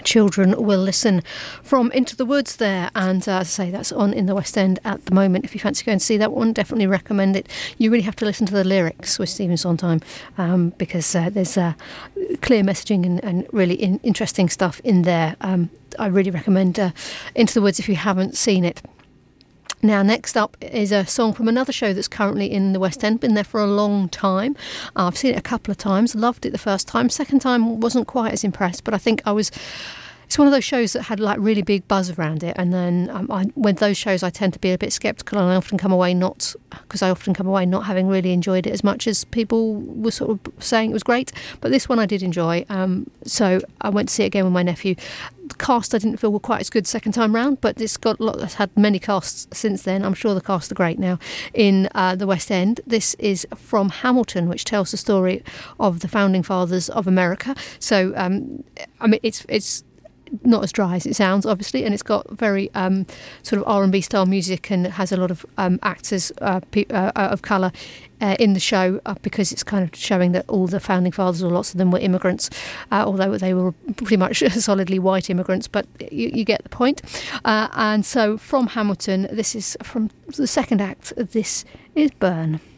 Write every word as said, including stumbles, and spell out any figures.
Children Will Listen from Into the Woods there, and uh, as I say, that's on in the West End at the moment. If you fancy going to see that one, definitely recommend it. You really have to listen to the lyrics with Stephen Sondheim, um, because uh, there's uh, clear messaging and, and really in, interesting stuff in there. Um, I really recommend uh, Into the Woods if you haven't seen it. Now, next up is a song from another show that's currently in the West End, been there for a long time. Uh, I've seen it a couple of times, loved it the first time. Second time, wasn't quite as impressed, but I think I was... It's one of those shows that had like really big buzz around it, and then um, I, with those shows I tend to be a bit sceptical, and I often come away not, because I often come away not having really enjoyed it as much as people were sort of saying it was great. But this one I did enjoy, um, so I went to see it again with my nephew. The cast I didn't feel were quite as good second time round, but it's got a lot, it's had many casts since then. I'm sure the cast are great now in uh, the West End. This is from Hamilton, which tells the story of the founding fathers of America. So um, I mean, it's it's. not as dry as it sounds, obviously, and it's got very um, sort of R and B style music, and it has a lot of um, actors uh, pe- uh, of colour uh, in the show, uh, because it's kind of showing that all the founding fathers, or lots of them, were immigrants, uh, although they were pretty much solidly white immigrants, but you, you get the point. Uh, and so from Hamilton, this is from the second act. This is Burn.